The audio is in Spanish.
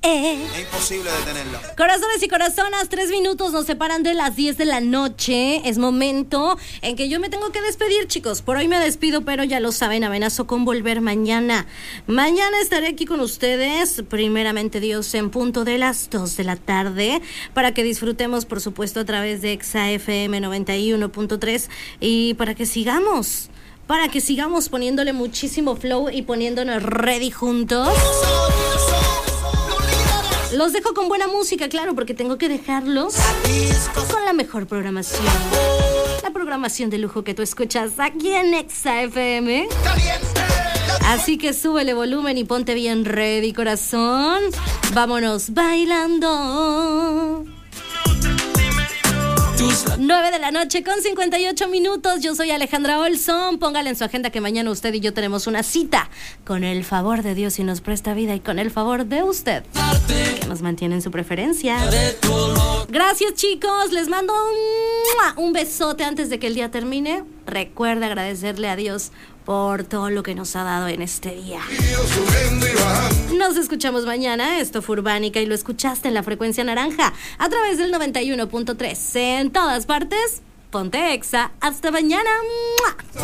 Es imposible detenerlo. Corazones y corazonas, 3 minutos nos separan de las 10 de la noche. Es momento en que yo me tengo que despedir, chicos. Por hoy me despido, pero ya lo saben, amenazo con volver mañana. Mañana estaré aquí con ustedes, primeramente Dios, en punto de las 2 de la tarde, para que disfrutemos, por supuesto, a través de Exa FM 91.3 y para que sigamos poniéndole muchísimo flow y poniéndonos ready juntos. Los dejo con buena música, claro, porque tengo que dejarlos con la mejor programación. La programación de lujo que tú escuchas aquí en Exa FM. Así que súbele volumen y ponte bien ready, corazón. Vámonos bailando. 9 de la noche con 58 minutos. Yo soy Alejandra Olson. Póngale en su agenda que mañana usted y yo tenemos una cita con el favor de Dios y nos presta vida y con el favor de usted que nos mantiene en su preferencia. Gracias, chicos. Les mando un besote antes de que el día termine. Recuerda agradecerle a Dios por todo lo que nos ha dado en este día. Nos escuchamos mañana. Esto fue Urbánica y lo escuchaste en la frecuencia naranja a través del 91.3. En todas partes, ponte Exa. Hasta mañana.